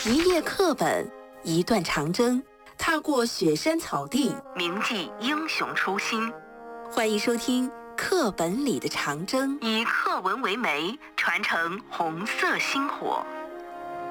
一列课本，一段长征，踏过雪山草地，铭记英雄初心。欢迎收听《课本里的长征》，以课文为媒，传承红色星火。